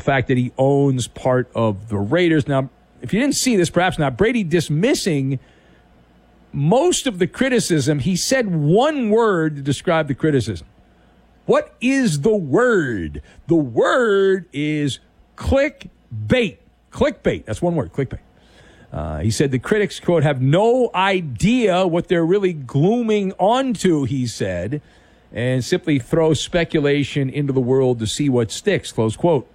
fact that he owns part of the Raiders. Now, if you didn't see this, perhaps not, Brady dismissing most of the criticism. He said one word to describe the criticism. What is the word? The word is clickbait. Clickbait. That's one word, clickbait. He said the critics, quote, have no idea what they're really glooming onto, he said, and simply throw speculation into the world to see what sticks, close quote.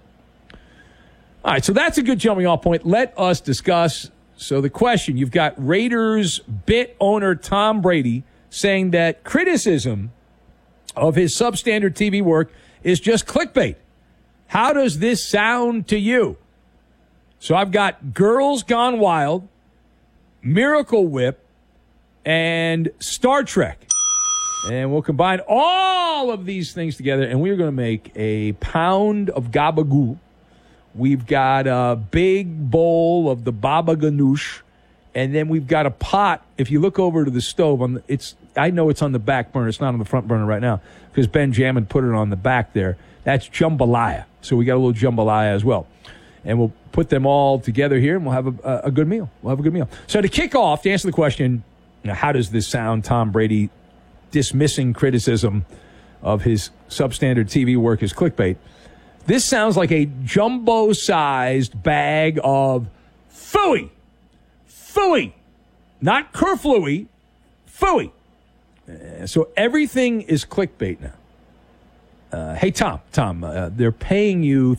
All right, so that's a good jumping off point. Let us discuss. So the question, you've got Raiders bit owner Tom Brady saying that criticism of his substandard TV work is just clickbait. How does this sound to you? So I've got Girls Gone Wild, Miracle Whip, and Star Trek. And we'll combine all of these things together, and we're going to make a pound of gabagool. We've got a big bowl of the baba ganoush, and then we've got a pot. If you look over to the stove, I know it's on the back burner. It's not on the front burner right now because Ben Jamin put it on the back there. That's jambalaya. So we got a little jambalaya as well. And we'll put them all together here, and we'll have a good meal. We'll have a good meal. So to kick off, to answer the question, how does this sound, Tom Brady dismissing criticism of his substandard TV work as clickbait? This sounds like a jumbo-sized bag of phooey. Phooey. Not kerflooey. Phooey. So everything is clickbait now. Hey, Tom, they're paying you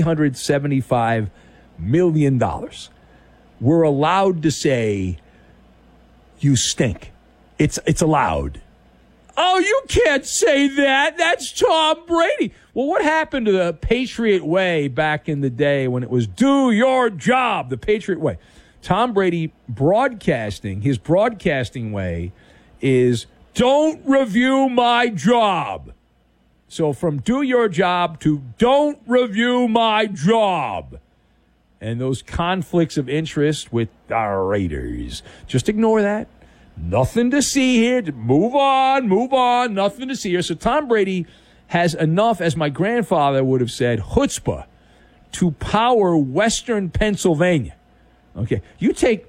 $375 million. We're allowed to say you stink. It's allowed. Oh, you can't say that. That's Tom Brady. Well, what happened to the Patriot way back in the day when it was do your job, the Patriot way? Tom Brady his broadcasting way is don't review my job. So from do your job to don't review my job. And those conflicts of interest with our Raiders. Just ignore that. Nothing to see here. Move on. Nothing to see here. So Tom Brady has enough, as my grandfather would have said, chutzpah to power Western Pennsylvania. Okay. You take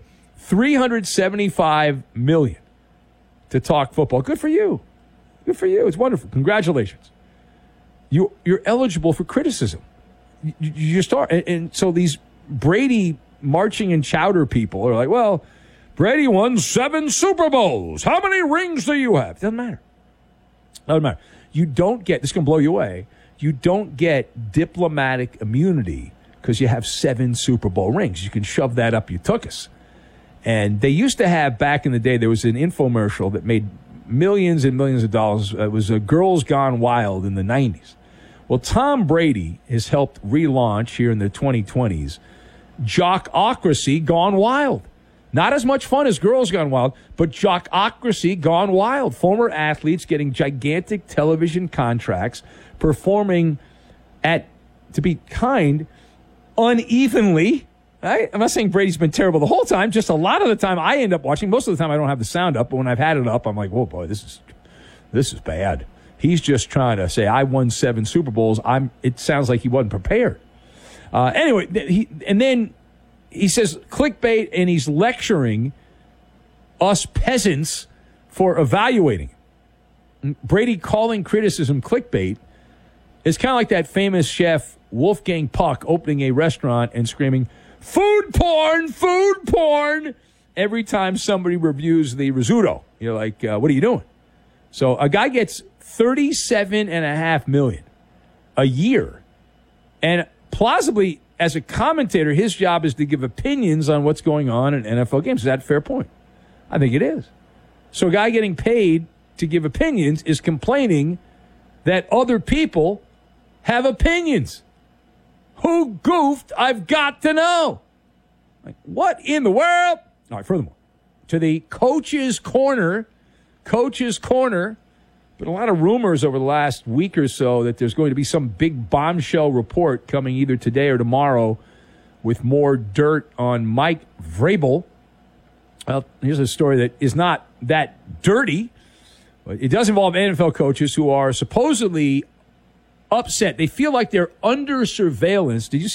$375 million to talk football. Good for you. Good for you. It's wonderful. Congratulations. You're eligible for criticism. You start, and so these Brady marching in chowder people are like, well, Brady won 7 Super Bowls. How many rings do you have? Doesn't matter. Doesn't matter. You don't get, this can blow you away, you don't get diplomatic immunity because you have 7 Super Bowl rings. You can shove that up your tuchus. And they used to have, back in the day, there was an infomercial that made millions and millions of dollars. It was a Girls Gone Wild in the 90s. Well, Tom Brady has helped relaunch here in the 2020s Jockocracy Gone Wild. Not as much fun as Girls Gone Wild, but Jockocracy Gone Wild. Former athletes getting gigantic television contracts, performing at, to be kind, unevenly. Right? I'm not saying Brady's been terrible the whole time. Just a lot of the time I end up watching. Most of the time I don't have the sound up, but when I've had it up, I'm like, whoa, boy, this is bad. He's just trying to say, I won 7 Super Bowls. It sounds like he wasn't prepared. Anyway, then he says clickbait, and he's lecturing us peasants for evaluating. Brady calling criticism clickbait is kind of like that famous chef Wolfgang Puck opening a restaurant and screaming, food porn, every time somebody reviews the risotto. You're like, what are you doing? So a guy gets $37.5 million a year. And plausibly, as a commentator, his job is to give opinions on what's going on in NFL games. Is that a fair point? I think it is. So a guy getting paid to give opinions is complaining that other people have opinions. Who goofed? I've got to know. Like, what in the world? All right, furthermore, to the Coach's Corner, been a lot of rumors over the last week or so that there's going to be some big bombshell report coming either today or tomorrow with more dirt on Mike Vrabel. Well, here's a story that is not that dirty. But it does involve NFL coaches who are supposedly upset. They feel like they're under surveillance. Did you